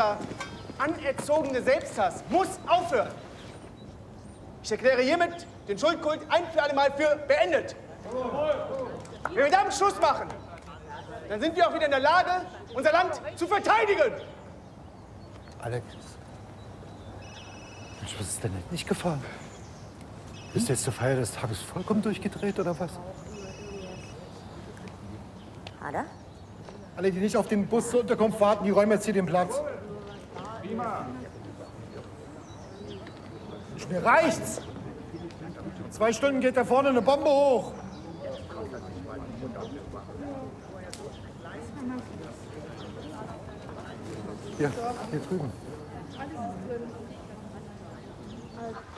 Dieser anerzogene Selbsthass muss aufhören. Ich erkläre hiermit den Schuldkult ein für alle Mal für beendet. Wenn wir damit Schluss machen, dann sind wir auch wieder in der Lage, unser Land zu verteidigen. Alex. Mensch, was ist denn nicht gefahren? Bist du jetzt zur Feier des Tages vollkommen durchgedreht oder was? Hat er? Alle, die nicht auf den Bus zur Unterkunft warten, die räumen jetzt hier den Platz. Prima. Mir reicht's. In 2 Stunden geht da vorne eine Bombe hoch. Ja, hier drüben.